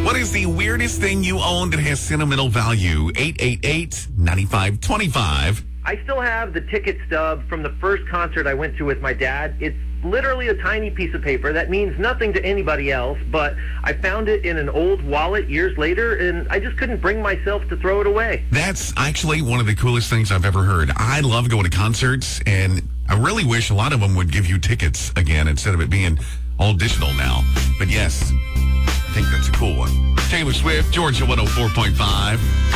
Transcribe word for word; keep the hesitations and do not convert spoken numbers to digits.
What is the weirdest thing you own that has sentimental value? eight eight eight, nine five two five. I still have the ticket stub from the first concert I went to with my dad. It's literally a tiny piece of paper that means nothing to anybody else, but I found it in an old wallet years later, and I just couldn't bring myself to throw it away. That's actually one of the coolest things I've ever heard. I love going to concerts, and I really wish a lot of them would give you tickets again instead of it being all digital now. But yes, I think that's a cool one. Taylor Swift, Georgia one oh four point five.